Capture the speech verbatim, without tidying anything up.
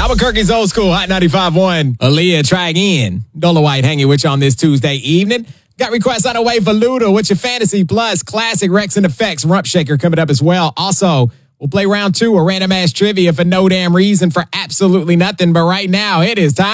Albuquerque's Old School, Hot ninety-five point one. Aaliyah, Try Again. Dola White hanging with you on this Tuesday evening. Got requests on the way for Luda. What's your fantasy? Plus, classic Rex and Effects Rump Shaker coming up as well. Also, we'll play round two of random ass trivia for no damn reason for absolutely nothing. But right now, it is time.